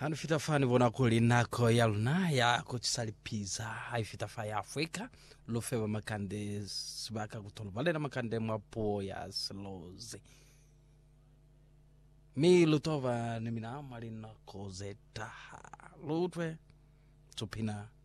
Hanufita fani vona kuli nako yaluna ya kuchisalipiza haifita fa ya Afrika lofeva makande sibaka kutolo vale na makande mwapo ya slozi mi lutova nimina marina kozeta lutwe tupina